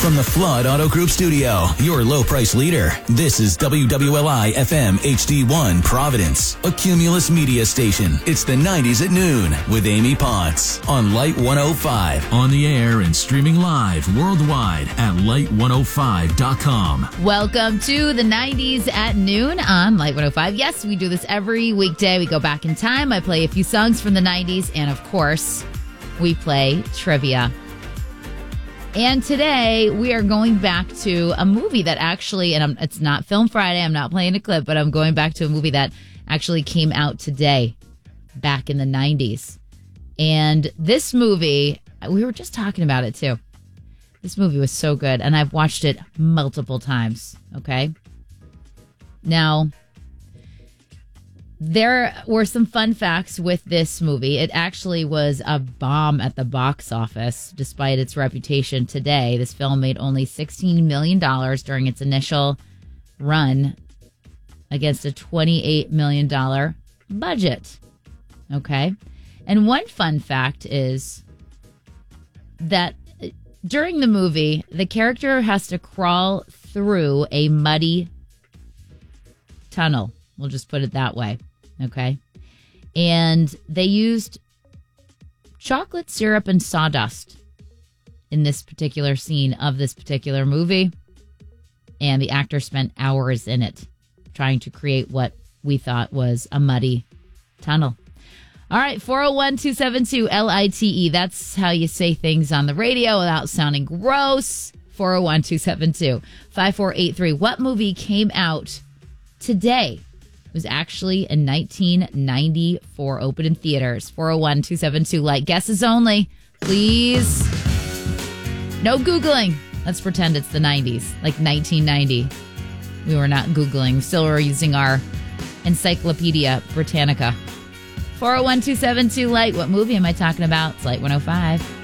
From the Flood Auto Group studio, your low price leader, this is WWLI FM HD1 Providence, a Cumulus media station. It's the 90s at noon with Amy Potts on Light 105. On the air and streaming live worldwide at light105.com. Welcome to the 90s at noon on Light 105. Yes, we do this every weekday. We go back in time. I play a few songs from the 90s, and of course, we play trivia. And today, we are going back to a movie that actually, and it's not Film Friday, I'm not playing a clip, but I'm going back to a movie that actually came out today, back in the 90s. And this movie, we were just talking about it too. This movie was so good, and I've watched it multiple times, okay? Now, there were some fun facts with this movie. It actually was a bomb at the box office, despite its reputation today. This film made only $16 million during its initial run against a $28 million budget. Okay? And one fun fact is that during the movie, the character has to crawl through a muddy tunnel. We'll just put it that way. Okay. And they used chocolate syrup and sawdust in this particular scene of this particular movie. And the actor spent hours in it trying to create what we thought was a muddy tunnel. All right. 401-272-LITE. That's how you say things on the radio without sounding gross. 401-272-5483. What movie came out today? It was actually in 1994, open in theaters. 401-272-LIGHT. Guesses only, please. No Googling. Let's pretend it's the 90s, like 1990. We were not Googling. Still were using our Encyclopedia Britannica. 401-272-LIGHT. What movie am I talking about? It's Light 105.